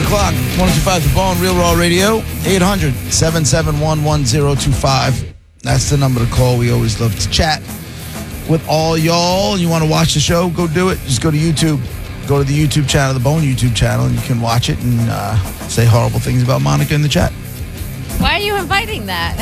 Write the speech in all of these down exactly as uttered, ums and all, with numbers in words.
o'clock, one oh two point five The Bone, Real Raw Radio, eight hundred, seven seven one, one oh two five. That's the number to call. We always love to chat with all y'all. You want to watch the show, go do it. Just go to YouTube. Go to the YouTube channel, The Bone YouTube channel, and you can watch it and uh, say horrible things about Monica in the chat. Why are you inviting that?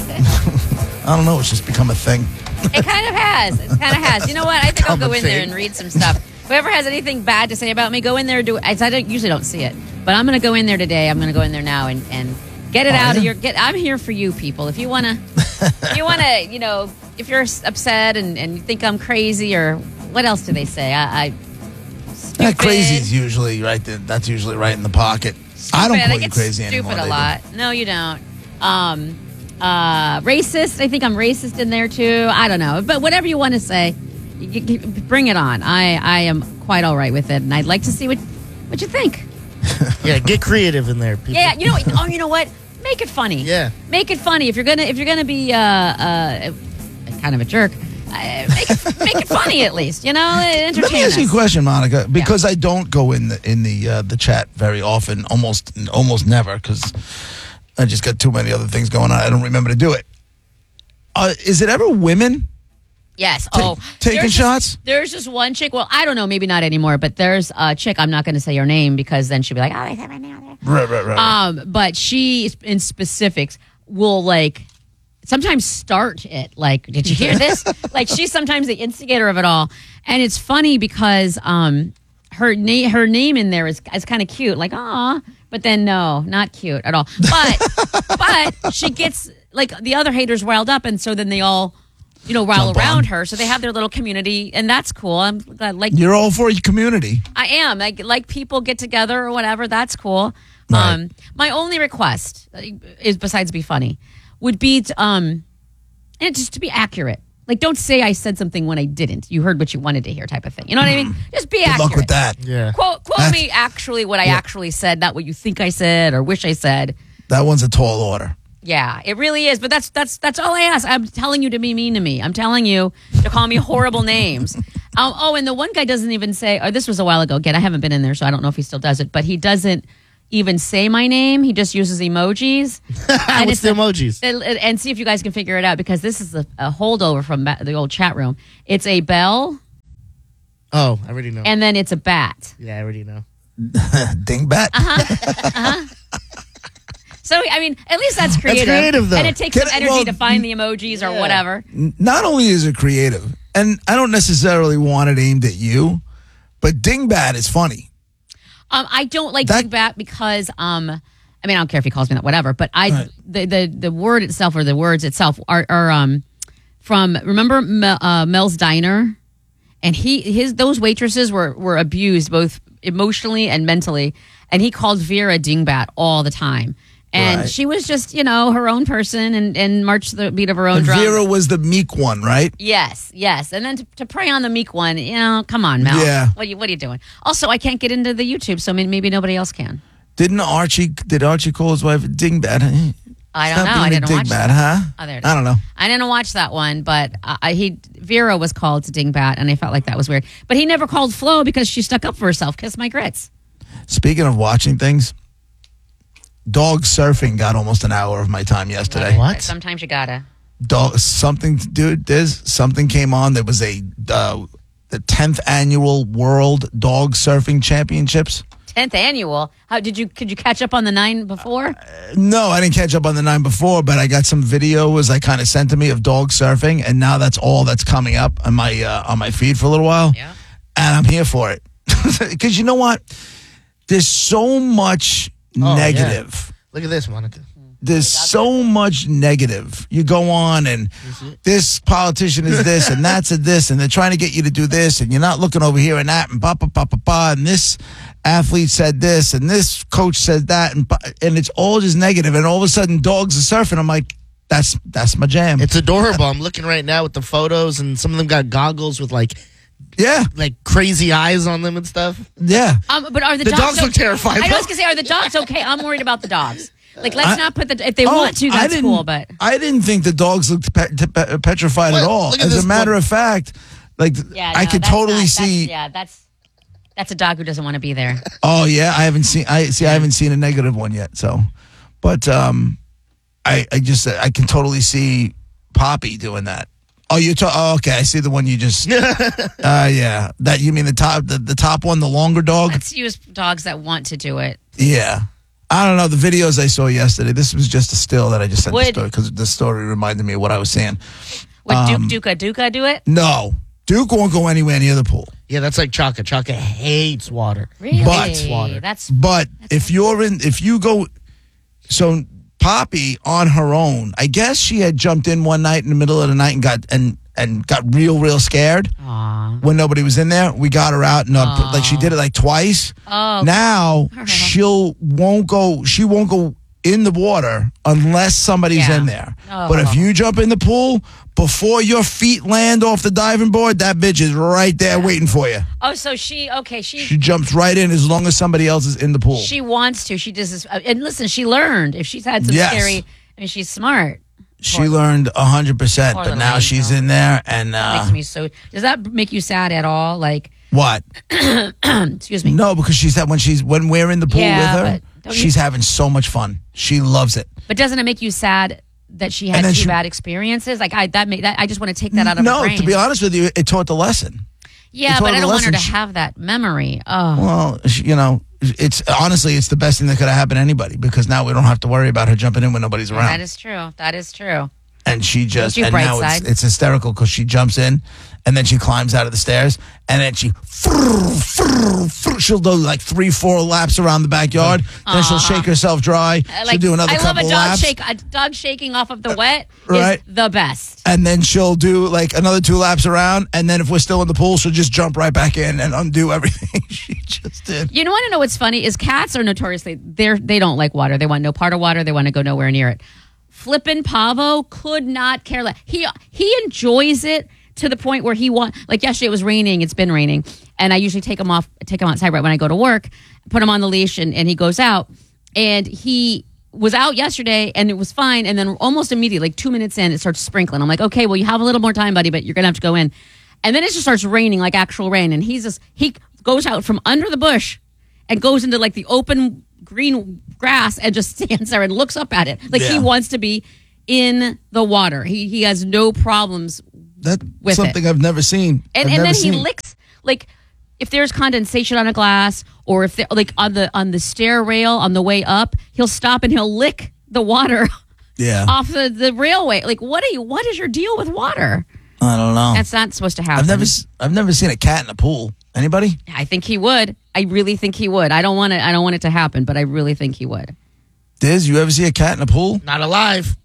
I don't know. It's just become a thing. It kind of has. It kind of has. You know what? I think I'll go in thing. there and read some stuff. Whoever has anything bad to say about me, go in there and do it. I don't, usually don't see it, but I'm going to go in there today. I'm going to go in there now and, and get it oh, out yeah? of your. Get. I'm here for you, people. If you want to, if you want to, you know, if you're upset and, and you think I'm crazy or what else do they say? I. I Yeah, crazy is usually right there. That's usually right in the pocket. Stupid. I don't call I you crazy stupid anymore. a lot. Do. No, you don't. Um, uh, racist. I think I'm racist in there too. I don't know, but whatever you want to say, you, you, bring it on. I, I am quite all right with it, and I'd like to see what what you think. Yeah, get creative in there, people. Yeah, you know. Oh, you know what? Make it funny. Yeah, make it funny. If you're gonna if you're gonna be uh, uh, kind of a jerk. Uh, make, it, make it funny at least, you know. Entertain Let me ask us. you a question, Monica, because yeah. I don't go in the in the uh, the chat very often, almost almost never, because I just got too many other things going on. I don't remember to do it. Uh, is it ever women? Yes. Ta- oh, taking there's shots. Just, there's just one chick. Well, I don't know, maybe not anymore, but there's a chick. I'm not going to say her name because then she'll be like, "Oh, I said my name." Right, right, right. Um, but she, in specifics, will like. Sometimes start it like, did you hear this? Like she's sometimes the instigator of it all, and it's funny because um her name her name in there is is kind of cute, like ah, but then no, not cute at all. But but she gets like the other haters riled up, and so then they all you know rile Jump around on. her, so they have their little community, and that's cool. I'm glad, like You're all for your community. I am like like people get together or whatever. That's cool. Right. Um, my only request is besides be funny. Would be to, um, and just to be accurate. Like, don't say I said something when I didn't. You heard what you wanted to hear, type of thing. You know what I mean? Just be Good accurate. luck with that. Yeah. Quote, quote me actually what I Yeah. actually said, not what you think I said or wish I said. That one's a tall order. Yeah, it really is. But that's that's that's all I ask. I'm telling you to be mean to me. I'm telling you to call me horrible names. Um, oh, and the one guy doesn't even say. Oh, this was a while ago. Again, I haven't been in there, so I don't know if he still does it. But he doesn't even say my name. He just uses emojis. And What's the emojis? A, and see if you guys can figure it out because this is a, a holdover from the old chat room. It's a bell. Oh, I already know. And then it's a bat. Yeah, I already know. Dingbat. Uh-huh. uh-huh. So, I mean, at least that's creative. That's creative, though. And it takes Can some I- energy well, to find the emojis or yeah. whatever. Not only is it creative, and I don't necessarily want it aimed at you, but dingbat is funny. Um, I don't like That- Big Bat because, um, I mean, I don't care if he calls me that, whatever. But I, Right. the, the the word itself or the words itself are, are um, from remember Mel, uh, Mel's Diner, and he his those waitresses were were abused both emotionally and mentally, and he called Vera Dingbat all the time. And Right. she was just, you know, her own person and, and marched the beat of her own And drum. Vera was the meek one, right? Yes, yes. And then to, to prey on the meek one, you know, come on, Mel. Yeah. What are you, what are you doing? Also, I can't get into the YouTube, so maybe, maybe nobody else can. Didn't Archie? Did Archie call his wife a dingbat? I Stop don't know. I being a didn't watch dingbat, that. huh? Oh, there it is. I don't know. I didn't watch that one, but uh, he Vera was called to dingbat, and I felt like that was weird. But he never called Flo because she stuck up for herself. Kiss my grits. Speaking of watching things, dog surfing got almost an hour of my time yesterday. What? Sometimes you gotta. Dog something, dude. There's something came on. There was a uh, the tenth annual World Dog Surfing Championships. Tenth annual. How did you? Could you catch up on the nine before? No, I didn't catch up on the nine before, but I got some videos I kind of sent to me of dog surfing, and now that's all that's coming up on my uh, on my feed for a little while. Yeah. And I'm here for it because you know what? There's so much Oh, negative. yeah. Look at this, Monica. There's so much negative. You go on and this politician is this and that's a this and they're trying to get you to do this and you're not looking over here and that and ba ba ba ba ba and this athlete said this and this coach said that and ba- and it's all just negative and all of a sudden dogs are surfing. I'm like, that's that's my jam. It's adorable. I'm looking right now with the photos, and some of them got goggles with like yeah, like crazy eyes on them and stuff. yeah. Um, but are the, The dogs, dogs look terrified, I though. was gonna say, are the dogs okay? I'm worried about the dogs. Like, let's I- not put the. If they Oh, want to, I that's didn't- cool. But I didn't think the dogs looked pe- te- pe- petrified at Well, all. look at As this a matter one. of fact, like yeah, I no, could that's totally not- see. That's, yeah, that's. That's a dog who doesn't want to be there. Oh yeah, I haven't seen. I see. I haven't seen a negative one yet. So, but um, I I just I can totally see Poppy doing that. Oh, you talk. Oh, okay. I see the one you just. uh, yeah. That you mean the top the, the top one, the longer dog. Let's use dogs that want to do it. Yeah. I don't know the videos I saw yesterday. This was just a still that I just sent Would- the story because the story reminded me of what I was saying. Would Um, Duke Duca Duca do it? No, Duke won't go anywhere near the pool. Yeah, that's like Chaka. Chaka hates water. Really? But- Water. That's But if you're in, if you go, so Poppy on her own, I guess she had jumped in one night in the middle of the night and got and and got real real scared aw. when nobody was in there. We got her out and uh, Oh. like she did it like twice. Oh, Now she'll won't go. She won't go in the water unless somebody's Yeah. in there. Oh. But if you jump in the pool before your feet land off the diving board, that bitch is right there waiting for you. oh, so she okay? She She jumps right in as long as somebody else is in the pool. she wants to. She does this. uh, And listen, she learned. If she's had some Yes. scary, I mean, she's smart. She learned a hundred percent, Poor but little now she's angel. in there and That uh, makes me so. Does that make you sad at all? Like, what? excuse me. No, because she's that when she's when we're in the pool Yeah, with her, but don't you- she's having so much fun. She loves it. But doesn't it make you sad that she had And two then she- bad experiences? Like, I that made that. I just want to take that out of her No, brain. to be honest with you, it taught the lesson. yeah, it's but one I of the don't want her to lessons she- have that memory. Oh, Well, she- you know, it's honestly it's the best thing that could have happened to anybody because now we don't have to worry about her jumping in when nobody's around. that is true. That is true. and she just Don't you and bright now it's, side. it's hysterical because she jumps in and then she climbs out of the stairs and then she she'll do like three four laps around the backyard. Then she'll shake herself dry. I she'll like, do another I love couple a dog laps. shake. A dog shaking off of the wet Right. is the best. And then she'll do like another two laps around, and then if we're still in the pool, she'll just jump right back in and undo everything she just did. You know, want to know what's funny is cats are notoriously they're they don't like water. They want no part of water. They want to go nowhere near it. Flippin' Pavo could not care less. He he enjoys it to the point where he want like yesterday it was raining. It's been raining, and I usually take him off, take him outside right when I go to work, put him on the leash, and, and he goes out. And he was out yesterday, and it was fine. And then almost immediately, like two minutes in, it starts sprinkling. I'm like, okay, well, you have a little more time, buddy, but you're gonna have to go in. And then it just starts raining, like actual rain. And he's just he goes out from under the bush and goes into like the open green grass and just stands there and looks up at it. Like he Yeah. wants to be in the water. He he has no problems. That's With something I've never seen. And I've and never then seen. he licks like if there's condensation on a glass or if they like on the on the stair rail on the way up, he'll stop and he'll lick the water Yeah, off the, the railway. Like what are you what is your deal with water? I don't know. That's not supposed to happen. I've never, s- I've never seen a cat in a pool. Anybody? I think he would. I really think he would. I don't want it I don't want it to happen, but I really think he would. Diz, you ever see a cat in a pool? Not alive.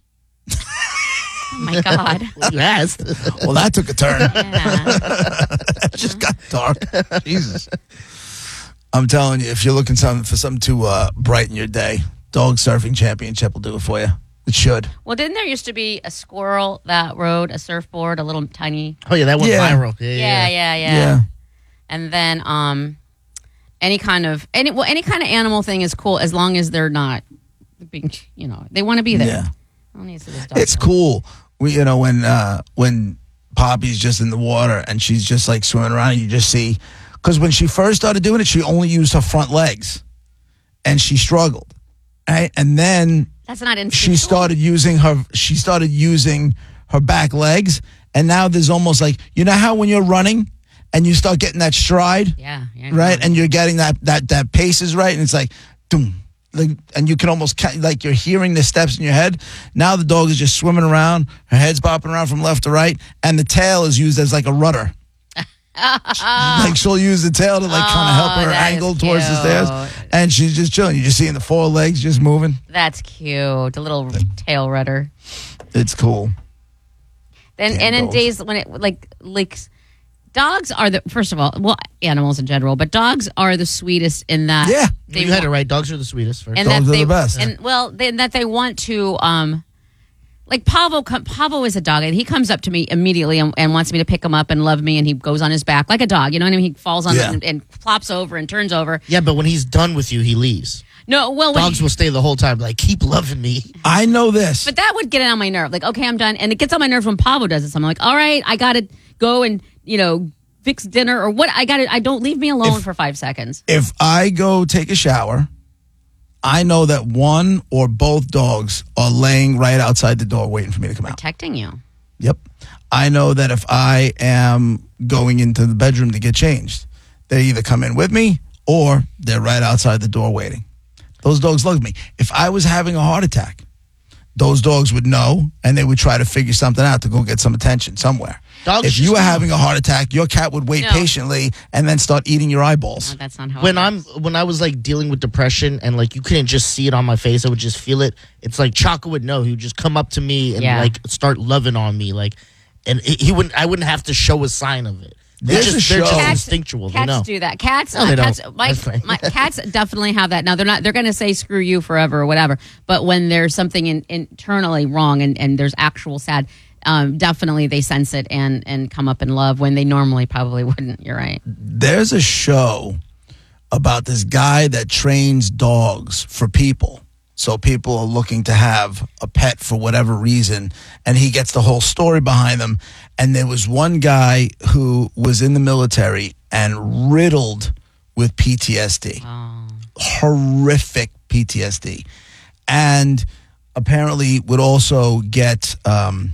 Oh my God. You asked. Well, that took a turn. Yeah. It just got dark. Jesus. I'm telling you, if you're looking some, for something to uh, brighten your day, Dog Surfing Championship will do it for you. It should. Well, didn't there used to be a squirrel that rode a surfboard, a little tiny Oh yeah, that went Yeah. viral. Yeah, Yeah, yeah. yeah, yeah. Yeah. And then um any kind of any well any kind of animal thing is cool as long as they're not being you know, they want to be there. Yeah. I don't need to see this dog It's though. cool. We, you know, when uh, when Poppy's just in the water and she's just like swimming around, and you just see, because when she first started doing it, she only used her front legs, and she struggled, right? And then That's not in she started using her she started using her back legs, and now there's almost like, you know how when you're running and you start getting that stride, Yeah, yeah. right? And you're getting that that that pace is right, and it's like, doom, like, and you can almost ca- like you're hearing the steps in your head. Now the dog is just swimming around, her head's bopping around from left to right, and the tail is used as like a rudder. Like she'll use the tail to like kind of help Oh, her that is angle towards the stairs, cute. and she's just chilling. You're just seeing the four legs just moving. That's cute. A little tail rudder. It's cool. Then Damn and in dogs. days when it like like dogs are the first of all, well, animals in general, but dogs are the sweetest in that Yeah. they you had wa- it right. Dogs are the sweetest. First. and Dogs that are they, the best. And well, they, that they want to, um, like Pavo. com- Pavo is a dog, and he comes up to me immediately and, and wants me to pick him up and love me, and he goes on his back like a dog. You know what I mean? He falls on Yeah. and, and plops over and turns over. Yeah, but when he's done with you, he leaves. No, well, when, Dogs will stay the whole time. Like, keep loving me. I know this. but that would get on my nerve. Like, okay, I'm done, and it gets on my nerves when Pavo does it. So I'm like, all right, I got to go and you know fix dinner or what. I got to I don't leave me alone If- for five seconds. If I go take a shower, I know that one or both dogs are laying right outside the door waiting for me to come out. Protecting you. Yep. I know that if I am going into the bedroom to get changed, they either come in with me or they're right outside the door waiting. Those dogs love me. If I was having a heart attack, those dogs would know and they would try to figure something out to go get some attention somewhere. Dogs if you just were know. having a heart attack, your cat would wait No. patiently and then start eating your eyeballs. No, that's not how When it I'm works. when I was like dealing with depression and like you couldn't just see it on my face, I would just feel it. It's like Chaka would know. He would just come up to me and Yeah. like start loving on me, like, and it, he wouldn't. I wouldn't have to show a sign of it. They're There's just a they're show- just Cats- instinctual. Cats they know. do that. Cats, No, they uh, cats, don't. my, That's fine. my cats definitely have that. Now they're not. They're going to say "screw you" forever or whatever. But when there's something in, internally wrong and, and there's actual sad, um, definitely they sense it and and come up in love when they normally probably wouldn't. You're right. There's a show about this guy that trains dogs for people. So people are looking to have a pet for whatever reason, and he gets the whole story behind them. And there was one guy who was in the military and riddled with P T S D, Oh. horrific P T S D, and apparently would also get um,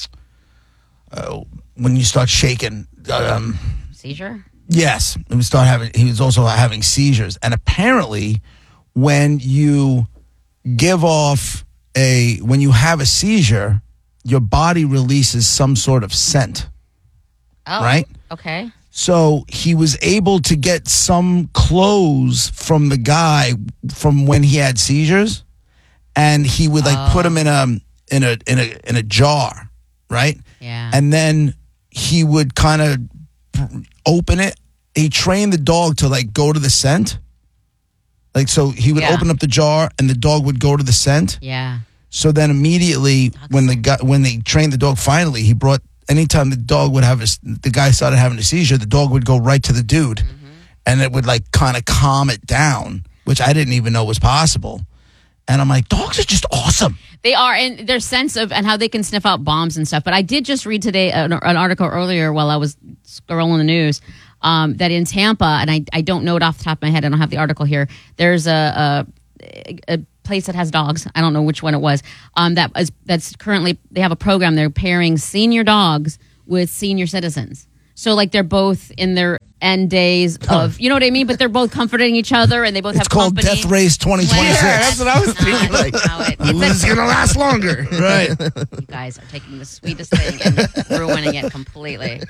uh, when you start shaking. Um, Seizure. Yes, he would start having. He was also having seizures, and apparently, when you give off a when you have a seizure, your body releases some sort of scent. Oh. Right? Okay. So he was able to get some clothes from the guy from when he had seizures, and he would like put them in a in a in a in a jar, right? Yeah. And then he would kind of open it. He trained the dog to like go to the scent. Like, so he would Yeah. open up the jar and the dog would go to the scent. Yeah. So then immediately when the guy, when they trained the dog, finally he brought, anytime the dog would have a, the guy started having a seizure, the dog would go right to the dude Mm-hmm. and it would like kind of calm it down, which I didn't even know was possible. And I'm like, dogs are just awesome. They are, and their sense of and how they can sniff out bombs and stuff. But I did just read today an, an article earlier while I was scrolling the news um, that in Tampa, and I, I don't know it off the top of my head. I don't have the article here. There's a a, a place that has dogs. I don't know which one it was. Um, that is that's currently they have a program. They're pairing senior dogs with senior citizens. So like they're both in their end days of, you know what I mean? But they're both comforting each other, and they both It's have called company. Death Race twenty twenty-six. Yeah, that's what I was No, thinking, no, like, no, it- it's Who's a- gonna last longer? Right. You guys are taking the sweetest thing and ruining it completely.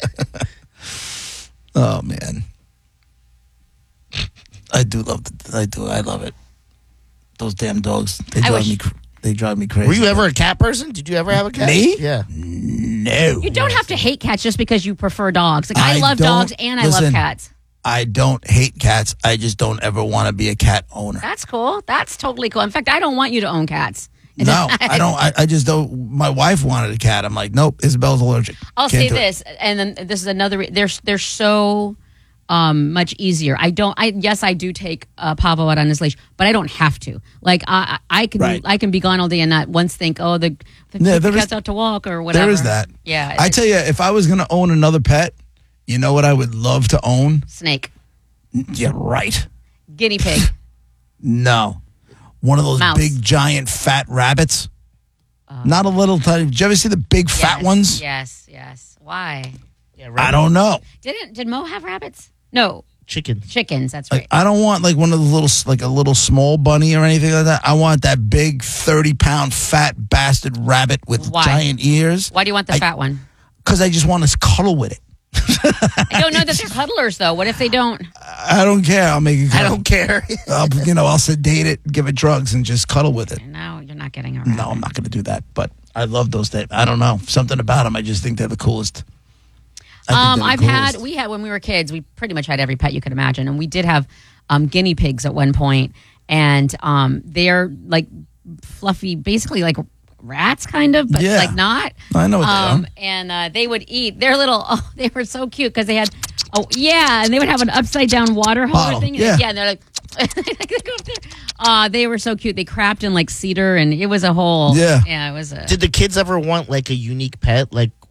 Oh man, I do love. The, I do. I love it. Those damn dogs. They I drive wish- me. cr- They drive me crazy. Were you ever a cat person? Did you ever have a cat? Me? Yeah. No. You don't have to hate cats just because you prefer dogs. Like I, I love don't- dogs and I love listen. cats. I don't hate cats. I just don't ever want to be a cat owner. That's cool. That's totally cool. In fact, I don't want you to own cats. No, I don't. I, I just don't. My wife wanted a cat. I'm like, nope. Isabel's allergic. I'll Can't say do it. this, and then this is another. Re- they're they're so um, much easier. I don't. I yes, I do take uh, Pavo out on his leash, but I don't have to. Like I I can Right. I can be gone all day and not once think, oh, the the, Yeah, the there is- cat's out to walk or whatever. There is that. Yeah, I it's tell you, if I was going to own another pet, you know what I would love to own? snake, Yeah, right. guinea pig. No. One of those Mouse. big, giant, fat rabbits. Not a little tiny. Did you ever see the big, fat Yes, ones? Yes, yes. Why? Yeah, right. I don't know. Didn't did Mo have rabbits? No, Chicken. chickens. That's Like, right. I don't want like one of the little, like a little small bunny or anything like that. I want that big, thirty pound, fat bastard rabbit with Why? giant ears. Why do you want the I- fat one? Because I just want to cuddle with it. I don't know that they're cuddlers though. What if they don't? I don't care. I'll make it. I Cuddle. don't care. I'll, you know, I'll sedate it, give it drugs, and just cuddle with it. No, you're not getting a rabbit. No, I'm not going to do that. But I love those things. I don't know, something about them. I just think they're the coolest. I think Um, they're the I've coolest. had we had when we were kids. We pretty much had every pet you could imagine, and we did have um, guinea pigs at one point, and um, they're like fluffy, basically like rats, kind of, but Yeah. like not. I know what um, they are. And uh, they would eat. They're little. Oh, they were so cute because they had. Oh yeah, and they would have an upside down water holder Bottle, thing. yeah. yeah, and they're like. they go up there. Uh, they were so cute. They crapped in like cedar, and it was a whole. Yeah. yeah, it was a. Did the kids ever want like a unique pet? Like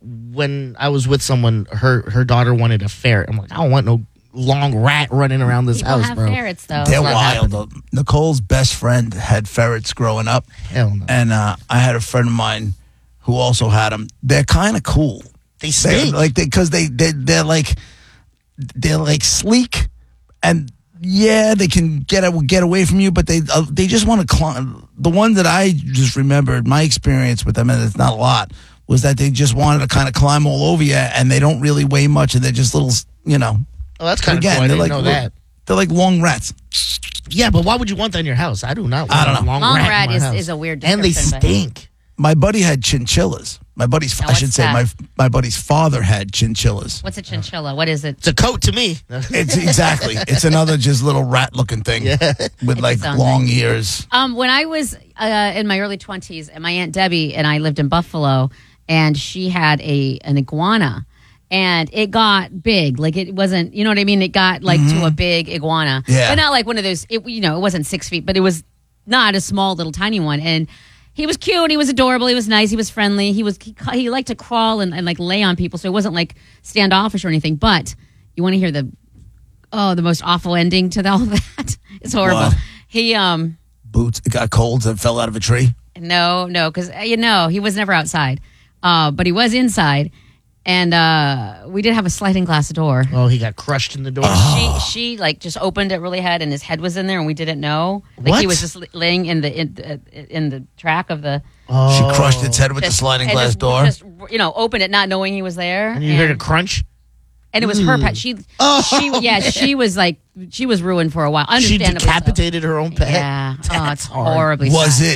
when I was with someone, her her daughter wanted a ferret. I'm like, I don't want no long rat running around this People house, have bro. ferrets though. They're not wild. though. Nicole's best friend had ferrets growing up. Hell no. And uh, I had a friend of mine who also had them. They're kind of cool. They They stink. like they because they they they're like they're like sleek, and yeah, they can get get away from you, but they uh, they just want to climb. The one that I just remembered, my experience with them, and it's not a lot, was that they just wanted to kind of climb all over you, and they don't really weigh much, and they're just little, you know. Oh, that's kind of Again, cool. I they're didn't like know little- that. They're like long rats. Yeah, but why would you want that in your house? I do not. Want I don't a know. Long, Long rat, rat in my is- house. is a weird and they description, but- stink. My buddy had chinchillas. My buddy's, Now, I should what's say, that? my my buddy's father had chinchillas. What's a chinchilla? What is it? It's a coat to me. It's exactly. It's another just little rat looking thing with like sounds long ears. Um, when I was uh, in my early twenties, and my Aunt Debbie and I lived in Buffalo, and she had a an iguana, and it got big. Like it wasn't, you know what I mean? It got like to a big iguana, Yeah. but not like one of those. It, you know, it wasn't six feet, but it was not a small little tiny one, and. He was cute. He was adorable. He was nice. He was friendly. He was he, he liked to crawl and, and like lay on people, so it wasn't like standoffish or anything. But you want to hear the oh the most awful ending to all that? It's horrible. What? He um Boots. It got cold and fell out of a tree. no no because you know he was never outside, uh, but he was inside, and uh, we did have a sliding glass door. Oh, he got crushed in the door. She she like just opened it really hard, and his head was in there, and we didn't know. Like What? he was just li- laying in the in, uh, in the track of the. Oh. She crushed its head with the just- sliding and glass just, door. Just you know, opened it, not knowing he was there. And you heard a crunch. and it was her pet. She, she, yeah, she was like, she was ruined for a while. She Understandably so. decapitated her own pet. Yeah, oh, That's it's hard. horribly. Was sad. it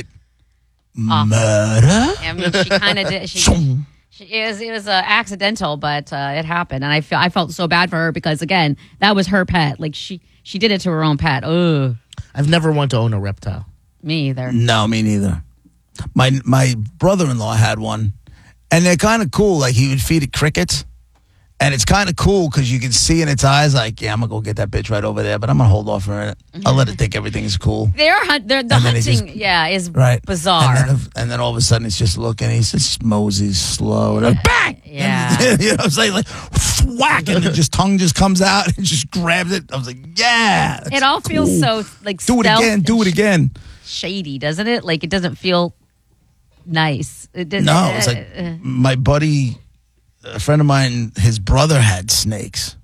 murder? I mean, she kind of did. She, Shum. she, it was, it was uh, accidental, but uh, it happened, and I feel I felt so bad for her because again, that was her pet. Like she, she did it to her own pet. Ugh, I've never wanted to own a reptile. me either. No, me neither. My my brother-in-law had one, and they're kind of cool. Like he would feed it crickets, and it's kind of cool because you can see in its eyes, like, yeah, I'm gonna go get that bitch right over there, but I'm gonna hold off for a minute. I'll let it think everything's cool. They're, hunt, they're the And then it hunting. just- yeah, is Right. bizarre. And then, if- and then all of a sudden it's just looking, he's just moseys slow. And like, bang! Yeah. And, you know what I'm saying? Like, whack! And it just tongue just comes out and just grabs it. I was like, yeah. that's It all feels cool. so like Do it stealth again. Do it and again. shady, doesn't it? Like it doesn't feel nice. It did, No, it's uh, like my buddy, a friend of mine, his brother had snakes.